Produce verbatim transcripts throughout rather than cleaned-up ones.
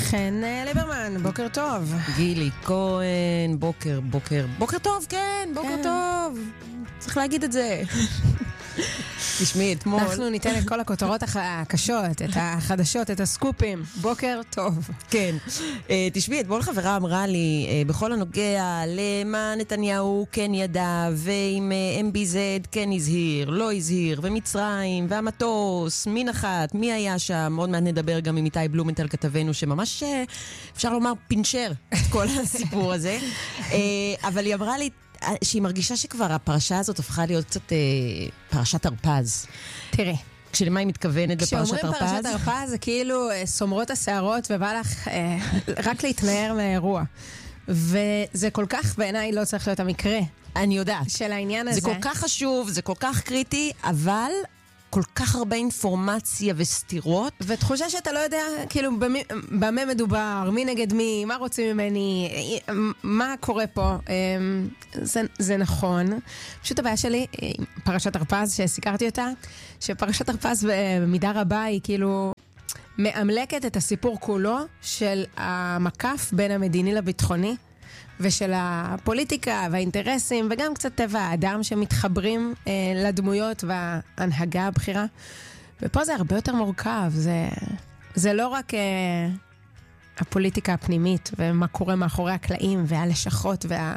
חן ליברמן, בוקר טוב. גילי כהן, בוקר, בוקר, בוקר טוב, כן, בוקר כן. טוב. צריך להגיד את זה. תשמעי, אתמול. אנחנו ניתן את כל הכותרות הקשות, את החדשות, את הסקופים. בוקר טוב. כן. תשמעי, אתמול חברה אמרה לי, בכל הנוגע למה נתניהו כן ידע, ועם אם בי זד כן הזהיר, לא הזהיר, ומצרים, והמטוס, מי נחת, מי היה שם. עוד מעט נדבר גם עם איתי בלומנטל כתבנו, שממש אפשר לומר פינצ'ר את כל הסיפור הזה. אבל היא אמרה לי, שהיא מרגישה שכבר הפרשה הזאת הפכה להיות קצת אה, פרשת הרפז. תראה. כשלמה היא מתכוונת בפרשת הרפז? כשאומרים פרשת הרפז זה כאילו אה, סומרות השערות ובא לך אה, רק להתנער מהאירוע. וזה כל כך בעיניי לא צריך להיות המקרה. אני יודעת. של העניין הזה. זה כל כך חשוב, זה כל כך קריטי, אבל כל כך הרבה אינפורמציה וסתירות. ותחושה שאתה לא יודע, כאילו, במי, במה מדובר, מי נגד מי, מה רוצים ממני, מה קורה פה. זה, זה נכון. פשוט הבעיה שלי, פרשת הרפז, שסיקרתי אותה, שפרשת הרפז במידה רבה היא כאילו מאמלקת את הסיפור כולו של המקף בין המדיני לביטחוני, ושל הפוליטיקה והאינטרסים, וגם קצת טבע האדם שמתחברים אה, לדמויות וההנהגה הבחירה. ופה זה הרבה יותר מורכב. זה, זה לא רק אה, הפוליטיקה הפנימית, ומה קורה מאחורי הקלעים, והלשכות, וה...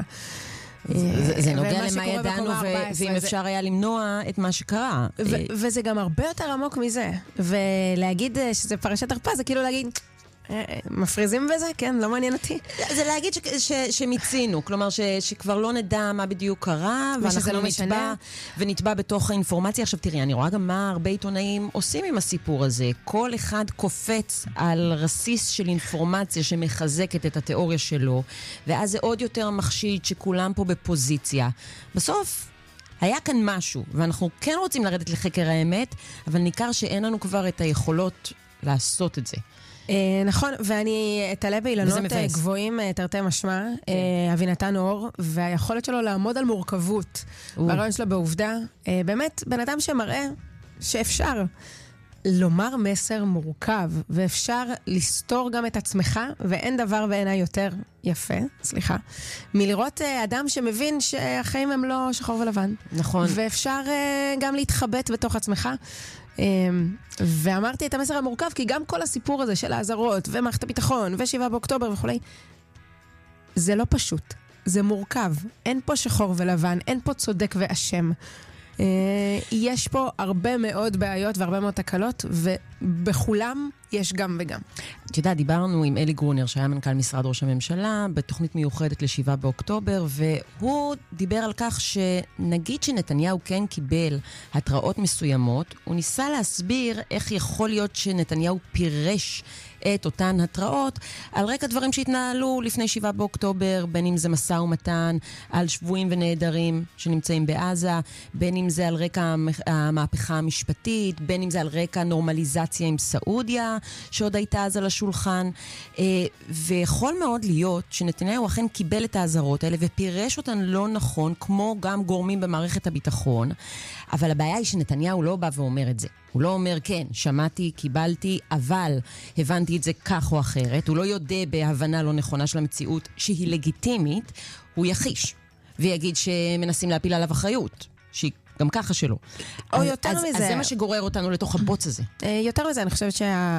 זה, זה נוגע למה ידענו, ואם זה... אפשר היה למנוע את מה שקרה. ו- וזה גם הרבה יותר עמוק מזה. ולהגיד שזה פרשת הרפז, זה כאילו להגיד... מפריזים בזה? כן, לא מעניין אותי. זה להגיד ש- ש- שמיצינו, כלומר ש- שכבר לא נדע מה בדיוק קרה, ואנחנו לא נתבע, ונתבע בתוך האינפורמציה. עכשיו תראי, אני רואה גם מה הרבה עיתונאים עושים עם הסיפור הזה. כל אחד קופץ על רסיס של אינפורמציה שמחזקת את התיאוריה שלו, ואז זה עוד יותר מחשיד שכולם פה בפוזיציה. בסוף היה כאן משהו, ואנחנו כן רוצים לרדת לחקר האמת, אבל ניכר שאין לנו כבר את היכולות לעשות את זה. נכון, ואני אתעלה באילנות גבוהים תרתי משמע, אבינתן אור, והיכולת שלו לעמוד על מורכבות, והרעיון שלו בעובדה, באמת בן אדם שמראה שאפשר לומר מסר מורכב, ואפשר לסתור גם את עצמך, ואין דבר בעיניי יותר יפה, סליחה, מלראות אדם שמבין שהחיים הם לא שחור ולבן. נכון. ואפשר גם להתחבט בתוך עצמך, ואמרתי את המסר המורכב, כי גם כל הסיפור הזה של העזרות, ומערכת הביטחון, ושבעה באוקטובר וכו', זה לא פשוט, זה מורכב. אין פה שחור ולבן, אין פה צודק ואשם. יש פה הרבה מאוד בעיות והרבה מאוד תקלות, ובכולם יש גם וגם. את יודעת, דיברנו עם אלי גרונר, שהיה מנכ"ל משרד ראש הממשלה, בתוכנית מיוחדת לשבעה באוקטובר, והוא דיבר על כך שנגיד שנתניהו כן קיבל התראות מסוימות, הוא ניסה להסביר איך יכול להיות שנתניהו פירש את אותן התראות, על רקע דברים שהתנהלו לפני שבעה באוקטובר, בין אם זה מסע ומתן על שבויים ונעדרים שנמצאים בעזה, בין אם זה על רקע המהפכה המשפטית, בין אם זה על רקע נורמליזציה עם סעודיה, שעוד הייתה אז על השולחן, ויכול מאוד להיות שנתניהו אכן קיבל את האזהרות האלה, ופירש אותן לא נכון, כמו גם גורמים במערכת הביטחון, אבל הבעיה היא שנתניהו לא בא ואומר את זה. הוא לא אומר, כן, שמעתי, קיבלתי, אבל הבנתי את זה כך או אחרת. הוא לא יודע בהבנה לא נכונה של המציאות שהיא לגיטימית, הוא יחיש, ויגיד שמנסים להפיל עליו אחריות, שהיא גם ככה שלו. או אז, יותר אז, מזה. אז זה מה שגורר אותנו לתוך הבוץ הזה. יותר מזה, אני חושבת שה...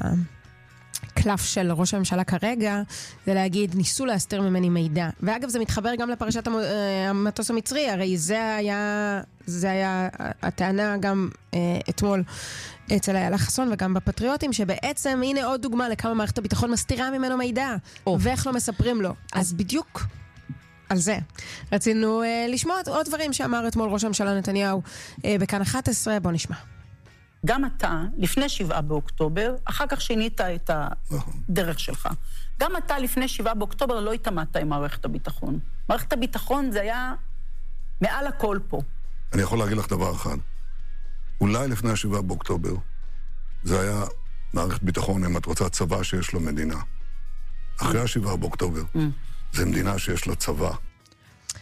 הקלף של ראש הממשלה כרגע, זה להגיד, ניסו להסתיר ממני מידע. ואגב, זה מתחבר גם לפרשת המטוס המצרי, הרי זה היה, זה היה הטענה גם אתמול אצל איילה חסון וגם בפטריוטים, שבעצם, הנה עוד דוגמה לכמה מערכת הביטחון מסתירה ממנו מידע, ואיך לא מספרים לו. אז בדיוק על זה. רצינו לשמוע עוד דברים שאמר אתמול ראש הממשלה נתניהו בכאן אחת עשרה, בוא נשמע. גם אתה, לפני שבעה באוקטובר, אחר כך שינית את הדרך שלך. גם אתה, לפני שבעה באוקטובר, לא התאמת עם מערכת הביטחון. מערכת הביטחון זה היה מעל הכל פה. אני יכול להגיד לך דבר אחד. אולי לפני השבעה באוקטובר, זה היה מערכת ביטחון, אם את רוצה צבא שיש לו מדינה. אחרי השבעה באוקטובר, זה מדינה שיש לה צבא.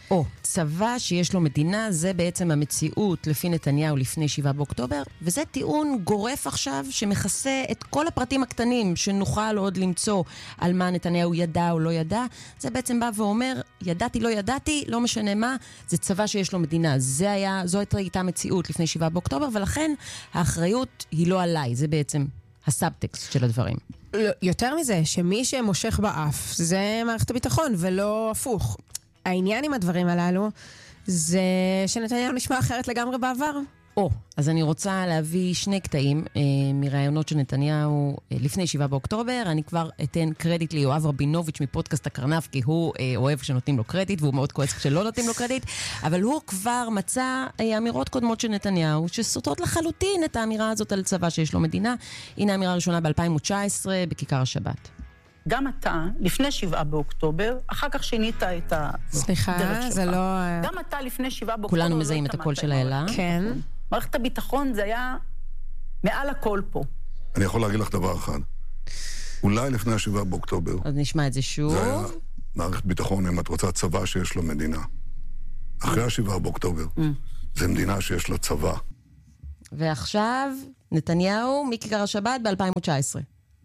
או, צבא שיש לו מדינה, זה בעצם המציאות לפי נתניהו לפני שבעה באוקטובר, וזה טיעון גורף עכשיו שמכסה את כל הפרטים הקטנים שנוכל עוד למצוא על מה נתניהו ידע או לא ידע. זה בעצם בא ואומר, ידעתי, לא ידעתי, לא משנה מה, זה צבא שיש לו מדינה. זה היה, זו הייתה מציאות לפני שבעה באוקטובר, ולכן האחריות היא לא עליי, זה בעצם הסאבטקסט של הדברים. יותר מזה, שמי שמושך באף זה מערכת הביטחון ולא הפוך. העניין עם הדברים הללו זה שנתניהו נשמע אחרת לגמרי בעבר. או, אז אני רוצה להביא שני קטעים אה, מרעיונות של נתניהו אה, לפני שבעה באוקטובר. אני כבר אתן קרדיט ליואב רבינוביץ' מפודקאסט הקרנף, כי הוא אה, אוהב שנותנים לו קרדיט, והוא מאוד כועס כשלא נותנים לו קרדיט, אבל הוא כבר מצא אה, אמירות קודמות של נתניהו, שסותרות לחלוטין את האמירה הזאת על צבא שיש לו מדינה. הנה האמירה הראשונה ב-אלפיים תשע עשרה בכיכר השבת. גם אתה, לפני שבעה באוקטובר, אחר כך שינית את הדרך שלך. סליחה, זה לא... גם אתה, לפני שבעה באוקטובר... כולנו מזהים את הקול של האלה. כן. מערכת הביטחון זה היה מעל הכל פה. אני יכול להגיד לך דבר אחד. אולי לפני השבעה באוקטובר... אז נשמע את זה שוב. זה היה מערכת ביטחון, אם את רוצה צבא שיש לו מדינה. אחרי השבעה באוקטובר, זה מדינה שיש לה צבא. ועכשיו, נתניהו מכיכר השבת ב-אלפיים תשע עשרה.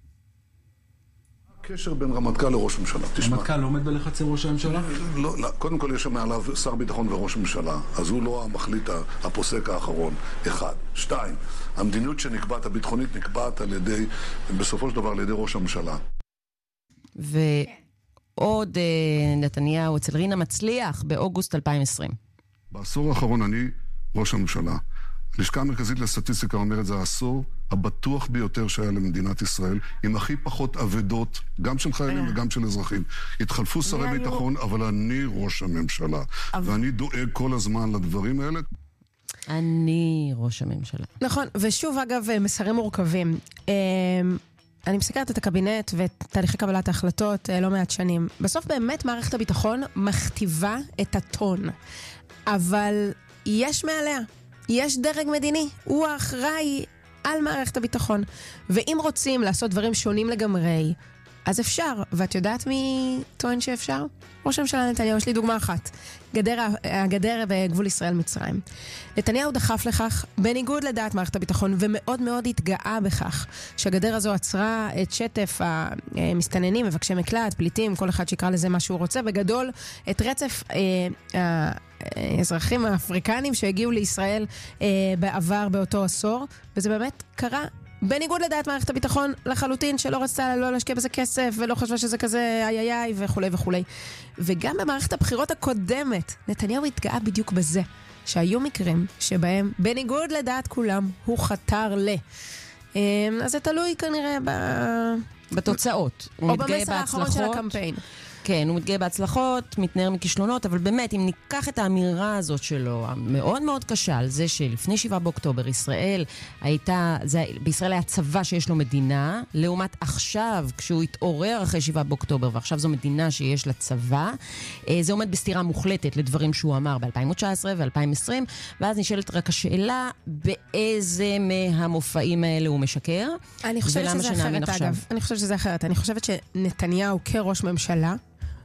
הקשר בין רמטכ"ל לראש ממשלה, תשמע. רמטכ"ל לא עומד בלחצי ראש הממשלה? לא, לא, קודם כל יש שם מעליו שר ביטחון וראש ממשלה, אז הוא לא המחליט, הפוסק האחרון, אחד. שתיים, המדיניות שנקבעת, הביטחונית נקבעת על ידי, בסופו של דבר על ידי ראש הממשלה. ועוד נתניהו אצל רינה מצליח באוגוסט אלפיים עשרים. בעשור האחרון אני ראש הממשלה. הלשכה המרכזית לסטטיסטיקה אומרת, זה העשור הבטוח ביותר שהיה למדינת ישראל, עם הכי פחות עבדות, גם של חיילים וגם של אזרחים. התחלפו שרי ביטחון, אבל אני ראש הממשלה. ואני דואג כל הזמן לדברים האלה. אני ראש הממשלה. נכון, ושוב אגב, מסרים מורכבים. אני מסקרת את הקבינט ואת תהליכי קבלת ההחלטות לא מעט שנים. בסוף באמת מערכת הביטחון מכתיבה את הטון. אבל יש מעליה. יש דרג מדיני, הוא האחראי על מערכת הביטחון. ואם רוצים לעשות דברים שונים לגמרי, אז אפשר. ואת יודעת מי טוען שאפשר? ראש הממשלה נתניהו, יש לי דוגמה אחת. גדר, הגדר בגבול ישראל-מצרים. נתניהו דחף לכך, בניגוד לדעת מערכת הביטחון, ומאוד מאוד התגאה בכך, שהגדר הזו עצרה את שטף המסתננים, מבקשי מקלט, פליטים, כל אחד שיקרא לזה מה שהוא רוצה, בגדול את רצף אה, האזרחים האפריקנים שהגיעו לישראל אה, בעבר באותו עשור, וזה באמת קרה בניגוד לדעת מערכת הביטחון לחלוטין, שלא רצתה לא להשקיע בזה כסף, ולא חשבה שזה כזה איי איי איי וכו' וכו'. וגם במערכת הבחירות הקודמת, נתניהו התגאה בדיוק בזה, שהיו מקרים שבהם, בניגוד לדעת כולם, הוא חתר ל. אז זה תלוי כנראה ב... בתוצאות. או במסר האחרון של הקמפיין. כן, הוא מתגאה בהצלחות, מתנער מכישלונות, אבל באמת, אם ניקח את האמירה הזאת שלו, המאוד מאוד קשה, על זה שלפני שבעה באוקטובר, ישראל הייתה, זה, בישראל היה צבא שיש לו מדינה, לעומת עכשיו, כשהוא התעורר אחרי שבעה באוקטובר, ועכשיו זו מדינה שיש לה צבא, זה עומד בסתירה מוחלטת לדברים שהוא אמר ב-אלפיים תשע עשרה ו-אלפיים עשרים, ואז נשאלת רק השאלה, באיזה מהמופעים האלה הוא משקר? אני חושבת שזה אחרת, אגב. אני חושבת שזה אחרת. אני חושבת שנתניהו כראש ממשלה,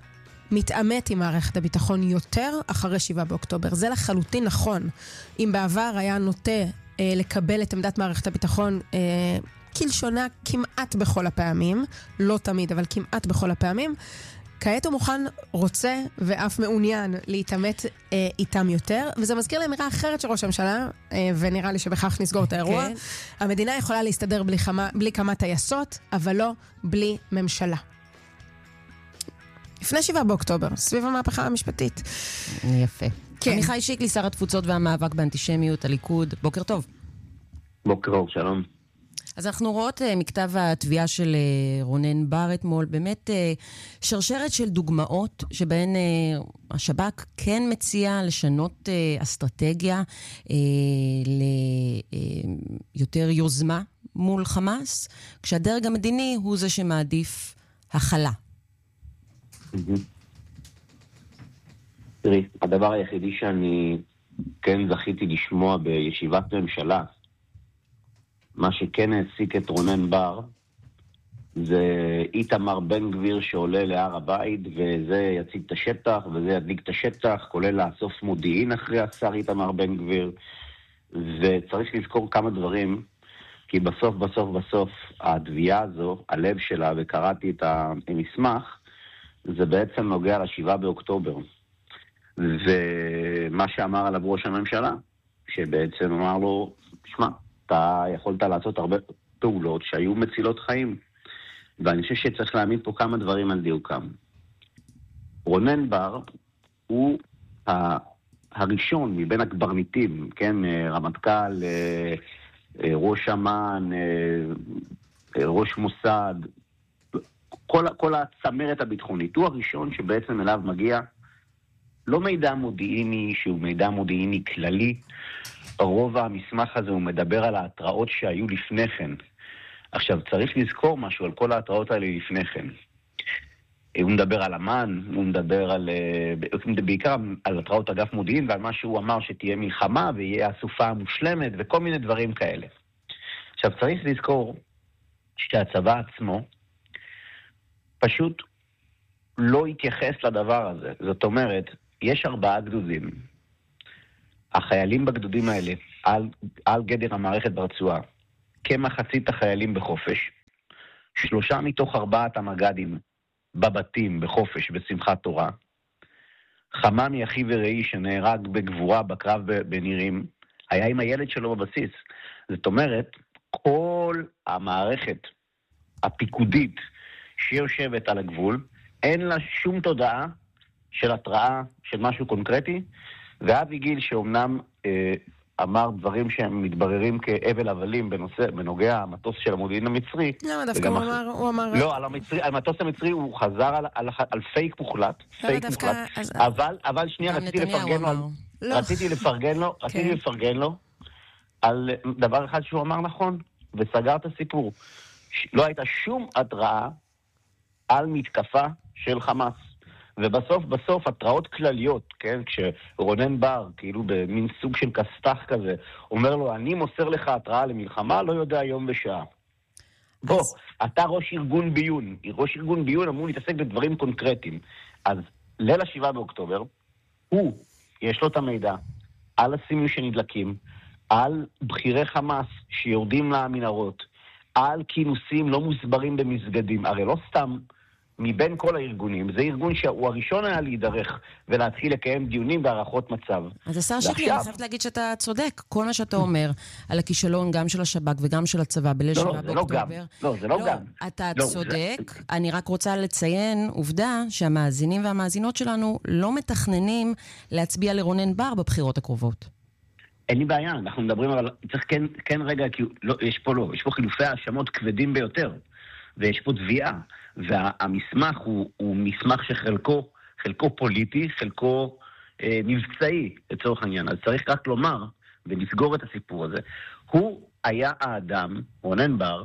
מתאמת עם מערכת הביטחון יותר אחרי שבעה באוקטובר. זה לחלוטין נכון. אם בעבר היה נוטה אה, לקבל את עמדת מערכת הביטחון אה, כלשונה כמעט בכל הפעמים, לא תמיד, אבל כמעט בכל הפעמים, כעת הוא מוכן, רוצה ואף מעוניין להתאמת אה, איתם יותר, וזה מזכיר לאמירה אחרת של ראש הממשלה, אה, ונראה לי שבכך נסגור את האירוע. כן. המדינה יכולה להסתדר בלי כמה, בלי כמה טייסות, אבל לא בלי ממשלה. לפני שבעה באוקטובר, סביב המהפכה המשפטית. יפה. כן. עמיחי שיקלי, שר התפוצות והמאבק באנטישמיות, הליכוד. בוקר טוב. בוקר טוב, שלום. אז אנחנו רואות uh, מכתב התביעה של uh, רונן בר אתמול, באמת uh, שרשרת של דוגמאות שבהן uh, השב"כ כן מציע לשנות uh, אסטרטגיה uh, ליותר uh, יוזמה מול חמאס, כשהדרג המדיני הוא זה שמעדיף הכלה. תראי, הדבר היחידי שאני כן זכיתי לשמוע בישיבת ממשלה, מה שכן העסיק את רונן בר, זה איתמר בן גביר שעולה להר הבית, וזה יציג את השטח, וזה ידליק את השטח, כולל לאסוף מודיעין אחרי השר איתמר בן גביר, וצריך לזכור כמה דברים, כי בסוף, בסוף, בסוף, התביעה הזו, הלב שלה, וקראתי את המסמך, זה בעצם נוגע לשבעה באוקטובר. ומה שאמר עליו ראש הממשלה, שבעצם אמר לו, שמע, אתה יכולת לעשות הרבה פעולות שהיו מצילות חיים. ואני חושב שצריך להעמיד פה כמה דברים על דיוקם. רונן בר הוא הראשון מבין הקברניטים, כן, רמטכ"ל, ראש אמ"ן, ראש מוסד, כל, כל הצמרת הביטחונית. הוא הראשון שבעצם אליו מגיע לא מידע מודיעיני שהוא מידע מודיעיני כללי. רוב המסמך הזה הוא מדבר על ההתראות שהיו לפני כן. עכשיו, צריך לזכור משהו על כל ההתראות האלה לפני כן. הוא מדבר על אמן, הוא מדבר על, בעיקר על התראות אגף מודיעין, ועל מה שהוא אמר שתהיה מלחמה ויהיה הסופה המושלמת וכל מיני דברים כאלה. עכשיו, צריך לזכור שהצבא עצמו פשוט לא התייחס לדבר הזה. זאת אומרת, יש ארבעה גדודים. החיילים בגדודים האלה, על, על גדר המערכת ברצועה, כמחצית החיילים בחופש, שלושה מתוך ארבעת המג"דים בבתים בחופש בשמחת תורה, חממי אחי ורעי שנהרג בגבורה בקרב בנירים, היה עם הילד שלו בבסיס. זאת אומרת, כל המערכת הפיקודית שיושבת על הגבול, אין לה שום תודעה של התראה של משהו קונקרטי, ואבי גיל שאומנם אה, אמר דברים שהם מתבררים כאבל הבלים בנושא, בנוגע המטוס של המודיעין המצרי. למה דווקא הוא אמר, הוא אמר... לא, על המצרי, המטוס המצרי הוא חזר על, על, על פייק מוחלט, פייק מוחלט. אבל, אבל שנייה, רציתי לפרגן לו, רציתי לפרגן לו, רציתי לפרגן לו, על דבר אחד שהוא אמר נכון, וסגר את הסיפור. לא הייתה שום התראה על מתקפה של חמאס. ובסוף, בסוף, התראות כלליות, כן? כשרונן בר, כאילו במין סוג של כסתח כזה, אומר לו, אני מוסר לך התראה למלחמה, לא יודע יום ושעה. בוא, אתה ראש ארגון ביון. ראש ארגון ביון אמור להתעסק בדברים קונקרטיים. אז ליל השבעה באוקטובר, הוא, יש לו את המידע על הסימים שנדלקים, על בחירי חמאס שיורדים למנהרות, על כינוסים לא מוסברים במסגדים. הרי לא סתם מבין כל הארגונים, זה ארגון שהוא הראשון היה להידרך ולהתחיל לקיים דיונים בהערכות מצב. אז השר שיקלי, אני חייבת להגיד שאתה צודק. כל מה שאתה אומר על הכישלון גם של השב"כ וגם של הצבא בליל שבעה באוקטובר. לא, זה לא גם. אתה צודק. אני רק רוצה לציין עובדה שהמאזינים והמאזינות שלנו לא מתכננים להצביע לרונן בר בבחירות הקרובות. אין לי בעיה, אנחנו מדברים על... צריך כן, כן רגע, כי לא, יש פה לא, יש פה חילופי האשמות כבדים ביותר, ויש פה תביעה. והמסמך הוא, הוא מסמך שחלקו, חלקו פוליטי, חלקו אה, מבצעי, לצורך העניין. אז צריך רק לומר, ולסגור את הסיפור הזה, הוא היה האדם, רונן בר,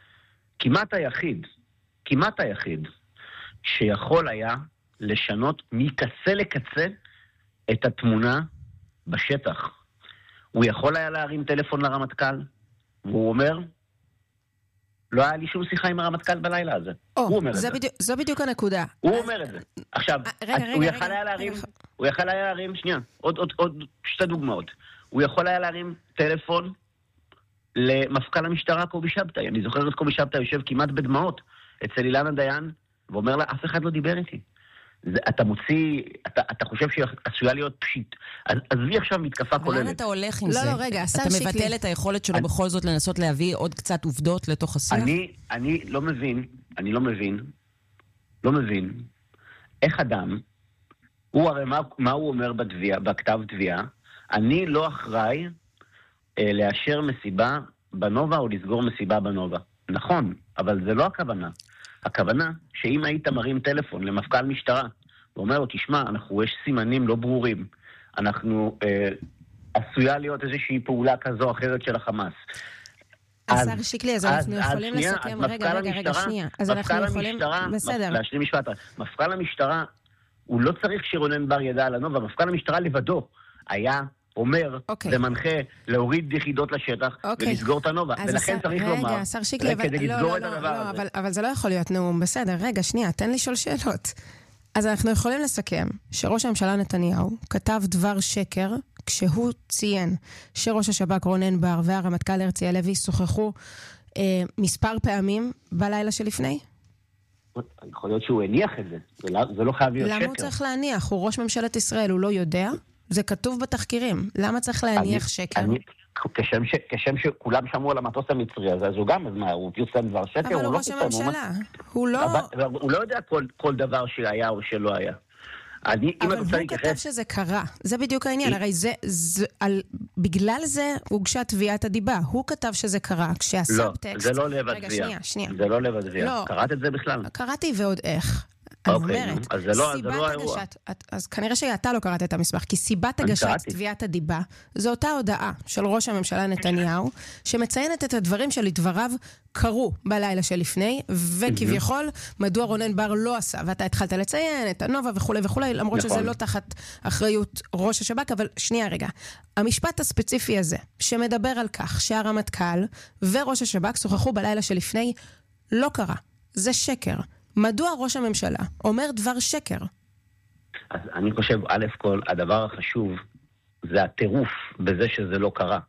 כמעט היחיד, כמעט היחיד, שיכול היה לשנות מקצה לקצה את התמונה בשטח. הוא יכול היה להרים טלפון לרמטכ"ל, והוא אומר, לא היה לי שום שיחה עם הרמטכ"ל בלילה הזה. הוא אומר את זה. זו בדיוק הנקודה. הוא אומר את זה. עכשיו, הוא יכול היה להרים, הוא יכול היה להרים, שנייה, עוד שתי דוגמאות. הוא יכול היה להרים טלפון למפכ"ל המשטרה קובי שבתאי. אני זוכר את קובי שבתאי יושב כמעט בדמעות אצל אילנה דיין, ואומר לה, אף אחד לא דיבר איתי. זה, אתה מוציא, אתה, אתה חושב שעשויה להיות פשיט. אז עזבי עכשיו מתקפה כוללת. אבל לאן אתה הולך עם לא, זה? לא, רגע, השר אתה שיקלי. מבטל את היכולת שלו אני, בכל זאת לנסות להביא עוד קצת עובדות לתוך השיח? אני, אני לא מבין, אני לא מבין, לא מבין, איך אדם, הוא הרי מה, מה הוא אומר בתביעה, בכתב תביעה, אני לא אחראי אה, לאשר מסיבה בנובה או לסגור מסיבה בנובה. נכון, אבל זה לא הכוונה. הכוונה שאם היית מרים טלפון למפכ"ל משטרה, ואומר לו, תשמע, אנחנו, יש סימנים לא ברורים. אנחנו, אה, עשויה להיות איזושהי פעולה כזו או אחרת של החמאס. השר שיקלי, אז אנחנו יכולים לסכם, רגע, רגע, רגע, שנייה. אז אנחנו יכולים, בסדר. להשלים משפט. מפכ"ל המשטרה, הוא לא צריך שרונן בר ידע על הנובה, מפכ"ל המשטרה לבדו היה אומר אוקיי. ומנחה להוריד יחידות לשטח אוקיי. ולסגור את הנובה. ולכן השר, צריך רגע, לומר, השר שיקלי, אבל, כדי לא, לסגור לא, את לא, הדבר לא, הזה. אבל, אבל זה לא יכול להיות נאום. בסדר, רגע, שנייה, תן לי שואל שאלות. אז אנחנו יכולים לסכם שראש הממשלה נתניהו כתב דבר שקר כשהוא ציין שראש השב"כ רונן בר והרמטכ"ל הרצי הלוי שוחחו אה, מספר פעמים בלילה שלפני? יכול להיות שהוא הניח את זה, זה לא, זה לא חייב להיות שקר. למה הוא צריך להניח? הוא ראש ממשלת ישראל, הוא לא יודע? זה כתוב בתחקירים. למה צריך להניח אני, שקר? אני, כשם, ש, כשם שכולם שמעו על המטוס המצרי הזה, אז הוא גם, אז מה, הוא פרסם דבר שקר? אבל הוא, הוא הוא ראש לא הממשלה. הוא לא... אבל, הוא לא יודע כל, כל דבר שהיה או שלא היה. אני, אבל הוא להתייחס... כתב שזה קרה. זה בדיוק העניין. הרי זה, זה, על, בגלל זה הוגשה תביעת הדיבה. הוא כתב שזה קרה. כשהסאבטקסט... לא, זה לא לב רגע, התביעה. שנייה, שנייה. זה לא לב התביעה. לא. קראת את זה בכלל? קראתי ועוד איך. אני אוקיי, אומרת, אז זה לא, סיבת זה לא האירוע. הגשת, את, אז כנראה שאתה לא קראת את המסמך, כי סיבת הגשת קראתי. תביעת הדיבה, זו אותה הודעה של ראש הממשלה נתניהו, שמציינת את הדברים שלדבריו קרו בלילה שלפני, וכביכול, מדוע רונן בר לא עשה, ואתה התחלת לציין את הנובה וכו' וכו', למרות נכון. שזה לא תחת אחריות ראש השב"כ, אבל שנייה רגע, המשפט הספציפי הזה, שמדבר על כך שהרמטכ"ל וראש השב"כ שוחחו בלילה שלפני, לא קרה. זה שקר. מדוע ראש הממשלה אומר דבר שקר? אז אני חושב, א' כל, הדבר החשוב זה הטירוף בזה שזה לא קרה.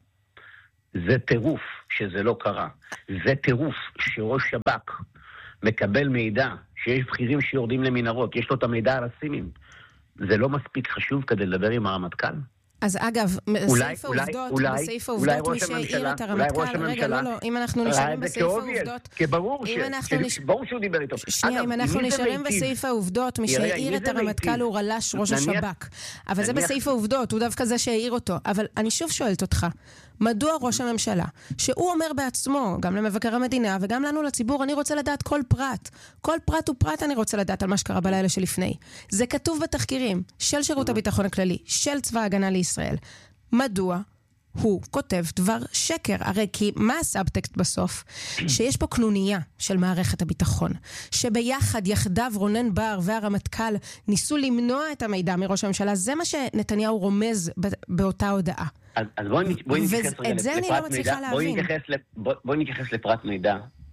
זה טירוף שזה לא קרה. זה טירוף שראש שב"כ מקבל מידע שיש בכירים שיורדים למנהרות, יש לו את המידע על הסימים. זה לא מספיק חשוב כדי לדבר עם הרמטכ"ל? אז אגב, בסעיף העובדות, בסעיף העובדות, מי שהעיר את הרמטכ"ל, רגע, לא, לא, אם אנחנו נשארים בסעיף העובדות, כי ברור שהוא דיבר איתו. שנייה, אם אנחנו נשארים בסעיף העובדות, מי שהעיר את הרמטכ"ל הוא רלש ראש השב"כ. אבל זה בסעיף העובדות, הוא דווקא זה שהעיר אותו. אבל אני שוב שואלת אותך, מדוע ראש הממשלה, שהוא אומר בעצמו, גם למבקר המדינה וגם לנו לציבור, אני רוצה לדעת כל פרט. כל פרט ופרט אני רוצה לדעת על מה שקרה בלילה שלפני. זה כתוב בתחקירים של שירות הביטחון הכללי, של צבא ההגנה לישראל. מדוע הוא כותב דבר שקר? הרי כי מה הסאבטקסט בסוף? שיש פה קנוניה של מערכת הביטחון, שביחד, יחדיו, רונן בר והרמטכ"ל ניסו למנוע את המידע מראש הממשלה. זה מה שנתניהו רומז באותה הודעה. אז, אז בואי, בואי נתייחס רגע את זה אני לא מצליחה להבין. בואי נתייחס, בואי, בואי נתייחס לפרט מידע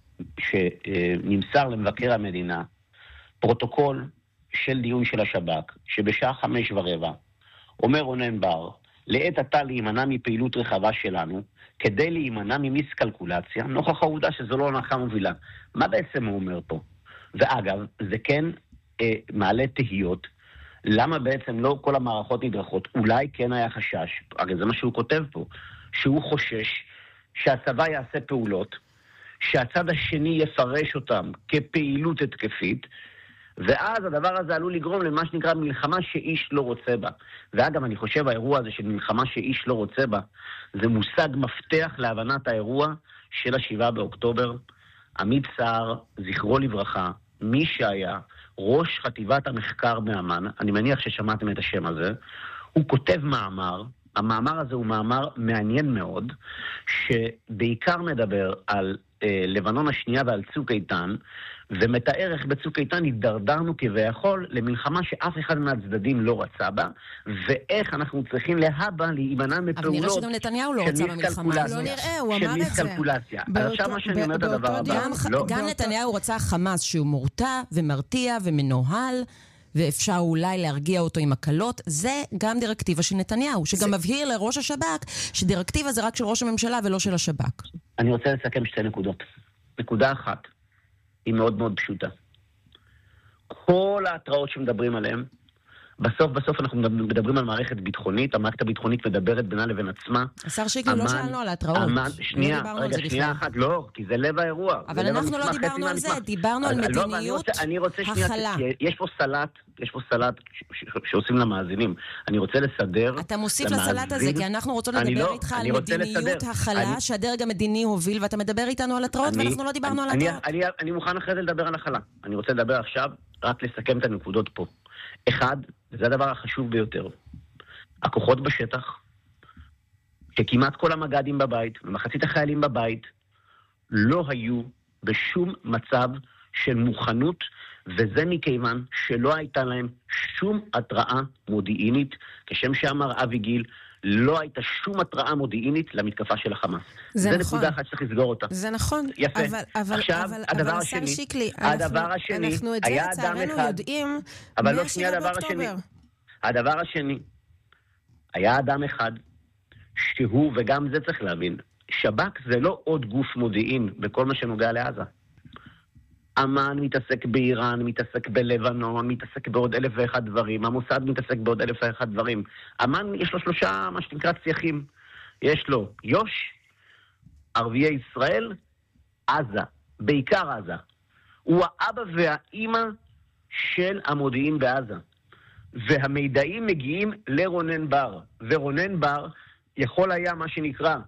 שנמסר למבקר המדינה, פרוטוקול של דיון של השב"כ, שבשעה חמש ורבע אומר רונן בר, לעת עתה להימנע מפעילות רחבה שלנו, כדי להימנע ממיסקלקולציה, נוכח העובדה שזו לא הנחה מובילה. מה בעצם הוא אומר פה? ואגב, זה כן אה, מעלה תהיות, למה בעצם לא כל המערכות נדרכות? אולי כן היה חשש, הרי זה מה שהוא כותב פה, שהוא חושש שהצבא יעשה פעולות, שהצד השני יפרש אותם כפעילות התקפית, ואז הדבר הזה עלול לגרום למה שנקרא מלחמה שאיש לא רוצה בה. ואגב, אני חושב האירוע הזה של מלחמה שאיש לא רוצה בה, זה מושג מפתח להבנת האירוע של השבעה באוקטובר. עמית סער, זכרו לברכה, מי שהיה ראש חטיבת המחקר באמ"ן, אני מניח ששמעתם את השם הזה, הוא כותב מאמר, המאמר הזה הוא מאמר מעניין מאוד, שבעיקר מדבר על אה, לבנון השנייה ועל צוק איתן, ומתאר איך בצוק איתן התדרדרנו כביכול למלחמה שאף אחד מהצדדים לא רצה בה, ואיך אנחנו צריכים להבא להימנע מפעולות אבל נראה שגם נתניהו לא רצה במלחמה. לא נראה, הוא אמר את זה. של מיסקלקולציה. אז עכשיו מה שאני אומר את הדבר הבא. גם נתניהו רצה חמאס שהוא מורתע ומרתיע ומנוהל, ואפשר אולי להרגיע אותו עם הקלות. זה גם דירקטיבה של נתניהו, שגם מבהיר לראש השב"כ שדירקטיבה זה רק של ראש הממשלה ולא של השב"כ. אני רוצה לסכם שתי נקודות. נקודה אחת היא מאוד מאוד פשוטה. כל ההתראות שמדברים עליהן, בסוף בסוף אנחנו מדברים על מערכת ביטחונית, המערכת הביטחונית מדברת בינה לבין עצמה. השר שיקלי, לא שאלנו על ההתראות. שנייה, רגע, שנייה אחת, לא, כי זה לב האירוע. אבל אנחנו לא דיברנו על זה, דיברנו על מדיניות הכלה. יש פה סלט, יש פה סלט שעושים למאזינים. אני רוצה לסדר. אתה מוסיף לסלט הזה, כי אנחנו רוצות לדבר איתך על מדיניות הכלה שהדרג המדיני הוביל, ואתה מדבר איתנו על התראות, ואנחנו לא דיברנו על התראות. אני מוכן אחרי זה לדבר על הכלה. אני רוצה לדבר עכשיו, רק לסכם את הנקודות פה. אחד, וזה הדבר החשוב ביותר, הכוחות בשטח, שכמעט כל המג"דים בבית, ומחצית החיילים בבית, לא היו בשום מצב של מוכנות, וזה מכיוון שלא הייתה להם שום התראה מודיעינית, כשם שאמר אבי גיל, לא הייתה שום התראה מודיעינית למתקפה של החמאס. זה, זה נכון. נקודה אחת שצריך לסגור אותה. זה נכון. יפה. אבל, אבל, עכשיו, אבל, הדבר אבל השני, השר שיקלי, הדבר אנחנו, השני, אנחנו את זה היה לצערנו אדם אחד, יודעים אבל לא שנייה הדבר באוקטובר. השני. הדבר השני, היה אדם אחד, שהוא, וגם זה צריך להבין, שב"כ זה לא עוד גוף מודיעין בכל מה שנוגע לעזה. אמן מתעסק באיראן, מתעסק בלבנון, מתעסק בעוד אלף ואחד דברים, המוסד מתעסק בעוד אלף ואחד דברים. אמן יש לו שלושה, מה שנקרא צייחים. יש לו יוש, ערביי ישראל, עזה, בעיקר עזה. הוא האבא והאימא של המודיעין בעזה. והמידעים מגיעים לרונן בר. ורונן בר יכול היה מה שנקרא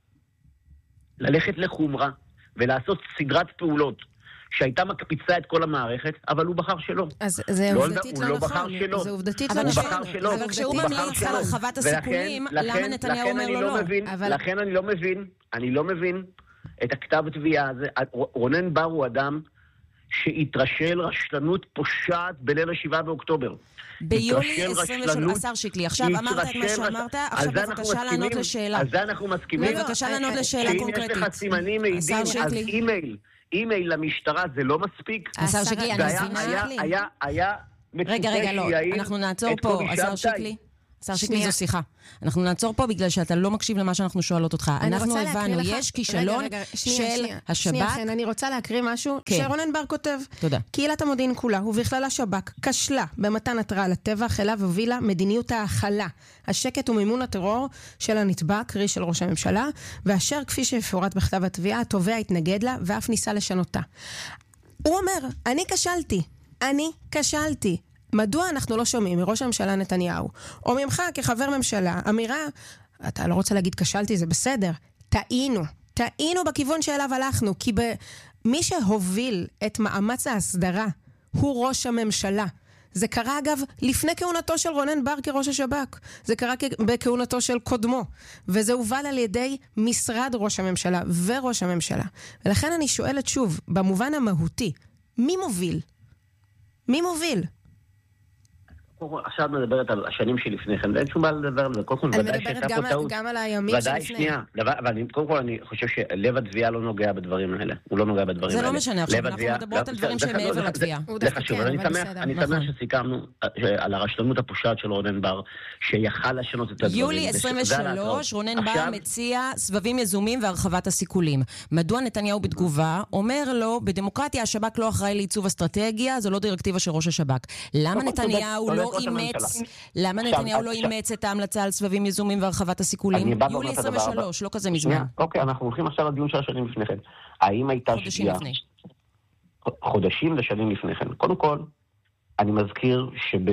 ללכת לחומרה ולעשות סדרת פעולות שהייתה מקפיצה את כל המערכת, אבל הוא בחר שלא. אז זה לא, עובדתית הוא לא לא נכון. בחר שלא. זה עובדתית אבל לא הוא נכון. בחר שלא. אבל כשהוא הוא בחר ממליץ על שלא. הרחבת הסיכולים, ולכן- למה לכן- נתניהו לכן אומר אני לו לא? מבין, אבל- לכן אני לא מבין, אני לא מבין את הכתב התביעה הזה. רונן בר הוא אדם שהתרשל רשלנות פושעת בליל השבעה באוקטובר. ביולי התרשל עשרים ושלוש, רשלנות, השר שיקלי, עכשיו אמרת את מה התרשל שאמרת, רש- עכשיו על זה אנחנו בבקשה לענות מסכימים, לשאלה. על זה אנחנו מסכימים. לא, בבקשה לא, לענות אה, לשאלה שאם קונקרטית. יש לך סימנים מעידים, השר אז שיקלי. אימייל, אימייל למשטרה זה לא מספיק. השר שיקלי, אני והיה- מבינה... היה- היה- היה מצופה רגע, רגע, לא, שיעיל אנחנו נעצור את פה, קובי השר שבתאי. שיקלי. השר שיקלי שנייה. זו שיחה. אנחנו נעצור פה בגלל שאתה לא מקשיב למה שאנחנו שואלות אותך. אני אנחנו רוצה להקריא הבנו, לך- יש כישלון רגע, רגע, שנייה, של שנייה. שנייה, השב"כ. חן, אני רוצה להקריא משהו כן. שרונן בר כותב. תודה. קהילת המודיעין כולה, ובכלל השב"כ, כשלה במתן התראה לטבח, אליו הובילה מדיניות ההכלה, השקט ומימון הטרור של הנתבע, קרי של ראש הממשלה, ואשר כפי שיפורט בכתב התביעה, התובע התנגד לה ואף ניסה לשנותה. הוא אומר, אני כשלתי, אני כשלתי. מדוע אנחנו לא שומעים מראש הממשלה נתניהו, או ממך כחבר ממשלה, אמירה, אתה לא רוצה להגיד כשלתי, זה בסדר, טעינו, טעינו בכיוון שאליו הלכנו, כי מי שהוביל את מאמץ ההסדרה הוא ראש הממשלה. זה קרה אגב לפני כהונתו של רונן בר כראש השב"כ, זה קרה בכהונתו של קודמו, וזה הובל על ידי משרד ראש הממשלה וראש הממשלה. ולכן אני שואלת שוב, במובן המהותי, מי מוביל? מי מוביל? עכשיו את מדברת על השנים שלפני כן, ואין שום בעיה לדבר על זה. קודם כל, אני ודאי מדברת שהייתה גם, פה טעות. גם על הימים ודאי, שלפני. שנייה. דבר, אבל אני, קודם כל, אני חושב שלב התביעה לא נוגע בדברים האלה. הוא לא נוגע בדברים זה האלה. לא משנה, עכשיו לב אנחנו התביעה- מדברות לא, על דברים זה- שהם זה- מעבר זה- לתביעה. הוא זה דווקא חשוב, כן, אבל אני אבל שמח- בסדר. אני נכון. שמח שסיכמנו אה, על הרשלנות הפושעת של רונן בר, שיכל לשנות את הדברים. יולי וזה- עשרים זה על ושלוש, ההתראות. רונן בר עכשיו- מציע סבבים יזומים והרחבת הסיכולים. מדוע נתניהו בתגובה אומר לו, בדמוקרטיה השב"כ לא אחראי לעיצוב אסטרטגיה, זו לא דירקטיבה של ראש השב"כ. למה צודק, נתניהו צודק לא ראש אימץ, הממשלה. למה עכשיו, נתניהו לא עכשיו- אימץ את ההמלצה על סבבים יזומים והרחבת הסיכולים? אני בא יולי ואומר את הדבר עשרים הבא. ושלוש, לא כזה מזמן. שנייה, אוקיי, אנחנו הולכים עכשיו לדיון של השנים לפני כן. האם הייתה חודשים שגיאה? לפני. חודשים ושנים לפני כן. קודם כל, אני מזכיר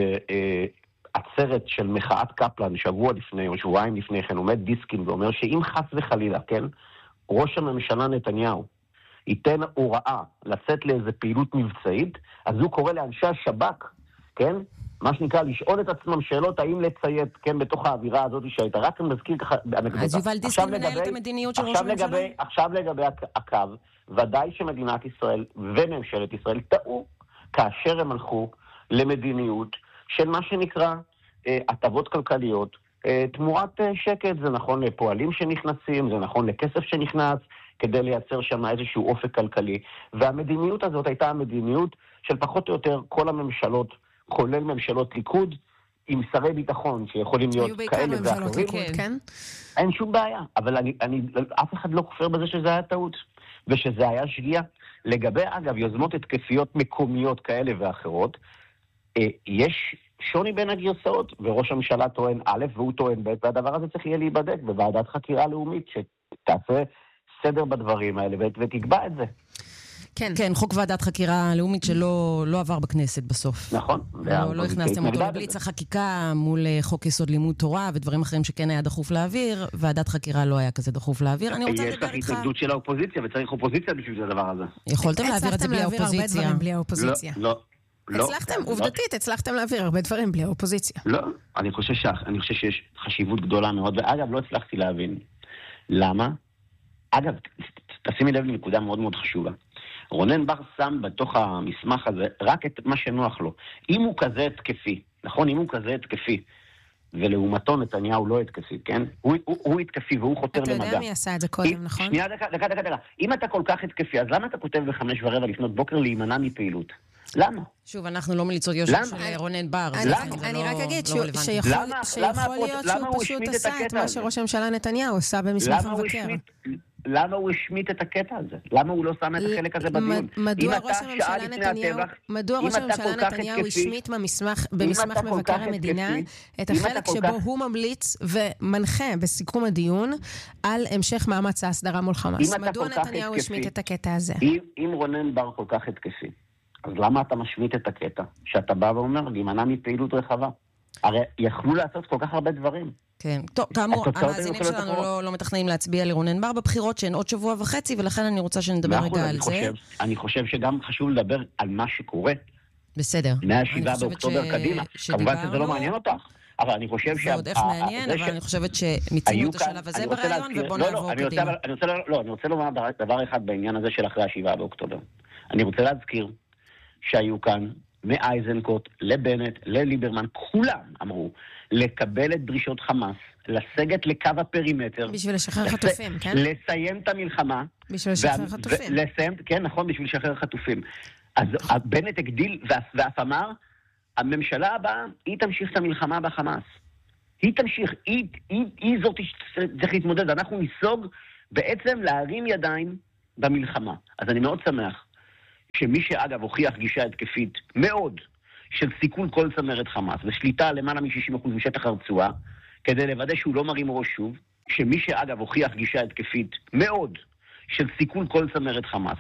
שבעצרת של מחאת קפלן, שבוע לפני או שבועיים לפני כן, עומד דיסקין ואומר שאם חס וחלילה, כן, ראש הממשלה נתניהו ייתן הוראה לצאת לאיזו פעילות מבצעית, אז הוא קורא לאנשי השב"כ, כן, מה שנקרא, לשאול את עצמם שאלות האם לציית, כן, בתוך האווירה הזאת שהייתה. רק אני מזכיר ככה באנקדוטה. אז יובל דיסקין עכשיו מנהל לגבי- את המדיניות של ראש עכשיו הממשלה? לגבי- עכשיו לגבי הק- הקו, ודאי שמדינת ישראל וממשלת ישראל טעו כאשר הם הלכו למדיניות של מה שנקרא אה, הטבות כלכליות, אה, תמורת אה, שקט. זה נכון לפועלים שנכנסים, זה נכון לכסף שנכנס, כדי לייצר שם איזשהו אופק כלכלי. והמדיניות הזאת הייתה המדיניות של פחות או יותר כל הממשלות, כולל ממשלות ליכוד, עם שרי ביטחון שיכולים להיות היו בעיקר כאלה ממשלות ואחרים. ליכוד, כן? אין שום בעיה, אבל אני, אני, אף אחד לא כופר בזה שזה היה טעות, ושזה היה שגיאה. לגבי, אגב, יוזמות התקפיות מקומיות כאלה ואחרות, אה, יש שוני בין הגרסאות, וראש הממשלה טוען א' והוא טוען ב', והדבר הזה צריך יהיה להיבדק בוועדת חקירה לאומית, שתעשה סדר בדברים האלה ותקבע את זה. כן. כן, חוק ועדת חקירה לאומית שלא לא עבר בכנסת בסוף. נכון. לא, לא הכנסתם אותו לבליץ החקיקה מול חוק יסוד לימוד תורה ודברים אחרים שכן היה דחוף להעביר, ועדת חקירה לא היה כזה דחוף להעביר. אני רוצה יש לדבר לך איתך. התנגדות של האופוזיציה, וצריך אופוזיציה בשביל הדבר הזה. יכולתם להעביר את זה בלי הצלחתם להעביר הרבה האופוזיציה. דברים בלי האופוזיציה. לא, לא. הצלחתם, לא. עובדתית, הצלחתם להעביר הרבה דברים בלי האופוזיציה. לא, אני חושב, ש... אני חושב שיש חשיבות גדולה מאוד, ואגב, לא הצלחתי להבין. למה? אגב, תשימי לב לנקודה מאוד מאוד חשובה. רונן בר שם בתוך המסמך הזה רק את מה שנוח לו. אם הוא כזה התקפי, נכון? אם הוא כזה התקפי, ולעומתו נתניהו לא התקפי, כן? הוא, הוא, הוא התקפי והוא חותר אתה למגע. יודע מי עשה את זה קודם, אם, נכון? שנייה, דקה, דקה, דקה, דקה. אם אתה כל כך התקפי, אז למה אתה כותב בחמש ורבע לפנות בוקר להימנע מפעילות? למה? שוב, אנחנו לא מליצות יושר של רונן בר. אני רק אגיד שיכול להיות שהוא פשוט עשה את מה שראש הממשלה נתניהו עושה במסמך המבקר. למה הוא השמיט את הקטע הזה? למה הוא לא שם את החלק הזה בדיון? מדוע ראש הממשלה נתניהו השמיט במסמך מבקר המדינה את החלק שבו הוא ממליץ ומנחה בסיכום הדיון על המשך מאמץ ההסדרה מול חמאס? מדוע נתניהו השמיט את הקטע הזה? אם רונן בר כל כך התקפי, אז למה אתה משמיט את הקטע? שאתה בא ואומר, להימנע מפעילות רחבה. הרי יכלו לעשות כל כך הרבה דברים. כן, טוב, כאמור, המאזינים שלנו לא, לא מתכננים להצביע לרונן בר בבחירות שהן עוד שבוע וחצי, ולכן אני רוצה שנדבר רגע על זה. אני חושב שגם חשוב לדבר על מה שקורה. בסדר. מהשבעה באוקטובר קדימה. כמובן שזה לא מעניין אותך. אבל אני חושב זה עוד איך מעניין, אבל אני חושבת שמיצינו את השלב הזה ברעיון, ובוא נעבור קדימה. לא, אני רוצה לומר דבר אחד בעניין הזה של אחרי השבעה באוקטובר. אני רוצה להזכיר שהיו כאן מאייזנקוט, לבנט, לליברמן, כולם אמרו לקבל את דרישות חמאס, לסגת לקו הפרימטר. בשביל לשחרר חטופים, כן? לסיים את המלחמה. בשביל לשחרר חטופים. לסיים, כן, נכון, בשביל לשחרר חטופים. אז בנט הגדיל ואף אמר, הממשלה הבאה, היא תמשיך את המלחמה בחמאס. היא תמשיך, היא, היא, היא זאת שצריך להתמודד. אנחנו ניסוג בעצם להרים ידיים במלחמה. אז אני מאוד שמח. שמי שאגב הוכיח גישה התקפית מאוד של סיכול כל צמרת חמאס ושליטה למעלה מ-שישים אחוז משטח הרצועה כדי לוודא שהוא לא מרים ראש שוב, שמי שאגב הוכיח גישה התקפית מאוד של סיכול כל צמרת חמאס